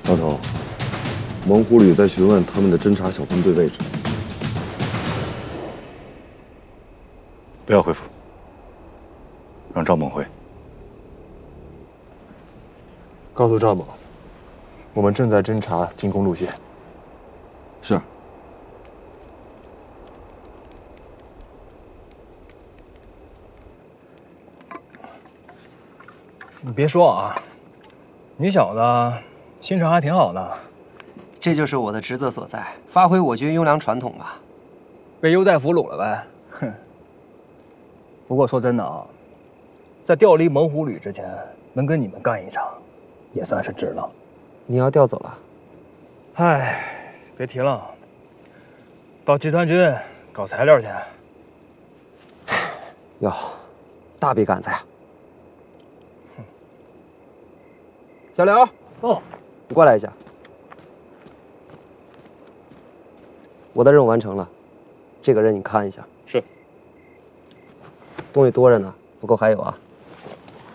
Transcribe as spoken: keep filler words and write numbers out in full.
老头，猛虎旅在询问他们的侦察小分队位置。 不要回复，让赵猛回。 告诉赵猛，我们正在侦查进攻路线。 是。 你别说啊，你小子心肠还挺好的。 这就是我的职责所在，发挥我军优良传统吧。 被优待俘虏了呗？哼。不过说真的啊，在调离猛虎旅之前，能跟你们干一场，也算是值了。 你要调走了？ 唉，别提了。到集团军搞材料去。 哟，大笔杆子呀！小刘， 哦， 你过来一下。我的任务完成了，这个人你看一下。 是。 东西多着呢，不够还有啊。